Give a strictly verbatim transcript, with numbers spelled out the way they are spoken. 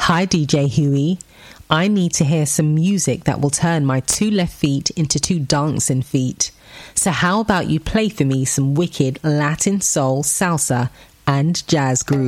Hi D J Huey, I need to hear some music that will turn my two left feet into two dancing feet. So how about you play for me some wicked Latin soul, salsa and jazz groove?